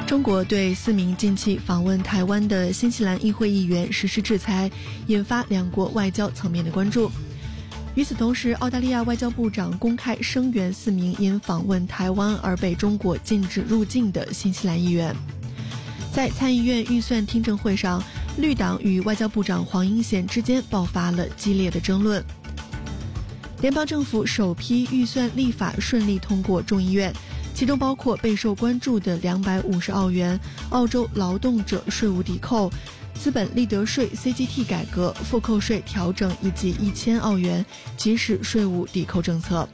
中国对4名近期访问台湾的新西兰议会议员实施制裁，引发两国外交层面的关注。与此同时，澳大利亚外交部长公开声援4名因访问台湾而被中国禁止入境的新西兰议员。在参议院预算听证会上，绿党与外交部长黄英贤之间爆发了激烈的争论。联邦政府首批预算立法顺利通过众议院，其中包括备受关注的250澳元澳洲劳动者税务抵扣、资本利得税 CGT 改革、复扣税调整以及1000澳元即时税务抵扣政策。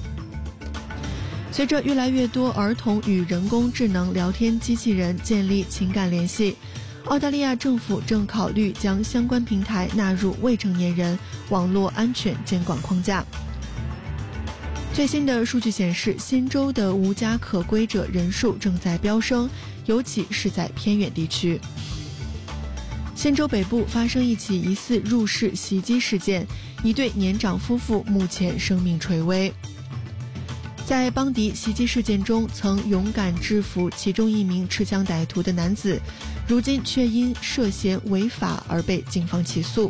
随着越来越多儿童与人工智能聊天机器人建立情感联系，澳大利亚政府正考虑将相关平台纳入未成年人网络安全监管框架。最新的数据显示，新州的无家可归者人数正在飙升，尤其是在偏远地区。新州北部发生一起疑似入室袭击事件，一对年长夫妇目前生命垂危。在邦迪袭击事件中曾勇敢制服其中一名持枪歹徒的男子，如今却因涉嫌违法而被警方起诉。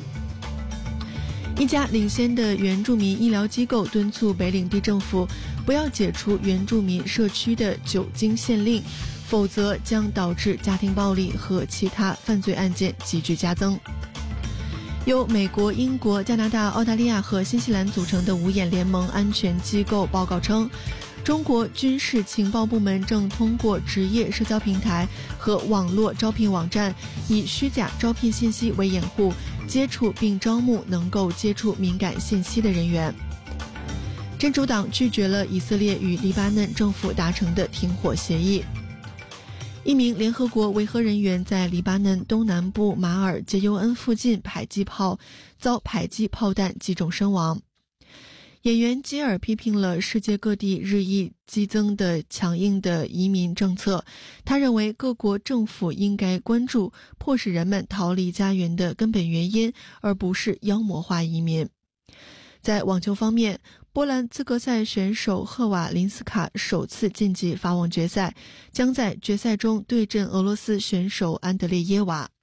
一家领先的原住民医疗机构敦促北领地政府不要解除原住民社区的酒精限令，否则将导致家庭暴力和其他犯罪案件急剧加增。由美国、英国、加拿大、澳大利亚和新西兰组成的五眼联盟安全机构报告称，中国军事情报部门正通过职业社交平台和网络招聘网站，以虚假招聘信息为掩护，接触并招募能够接触敏感信息的人员。真主党拒绝了以色列与黎巴嫩政府达成的停火协议。一名联合国维和人员在黎巴嫩东南部马尔杰尤恩附近遭迫击炮弹击中身亡。演员基尔批评了世界各地日益激增的强硬的移民政策，他认为各国政府应该关注迫使人们逃离家园的根本原因，而不是妖魔化移民。在网球方面，波兰资格赛选手赫瓦林斯卡首次晋级法网决赛，将在决赛中对阵俄罗斯选手安德烈耶娃。